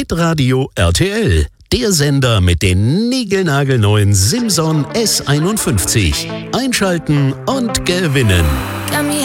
Hitradio RTL, der Sender mit den niegelnagelneuen Simson S51. Einschalten und gewinnen.